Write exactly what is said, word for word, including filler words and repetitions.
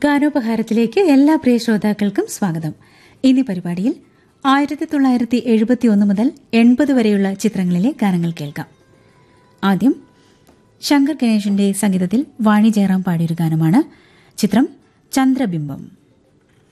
ഗാനോപഹാരത്തിലേക്ക് എല്ലാ പ്രിയ ശ്രോതാക്കൾക്കും സ്വാഗതം. ഇന്നീ പരിപാടിയിൽ ആയിരത്തി തൊള്ളായിരത്തി എഴുപത്തി ഒന്ന് മുതൽ എൺപത് വരെയുള്ള ചിത്രങ്ങളിലെ ഗാനങ്ങൾ കേൾക്കാം. ആദ്യം ശങ്കർ ഗണേഷിന്റെ സംഗീതത്തിൽ വാണി ജയറാം പാടിയൊരു ഗാനമാണ്. ചിത്രം ചന്ദ്രബിംബം.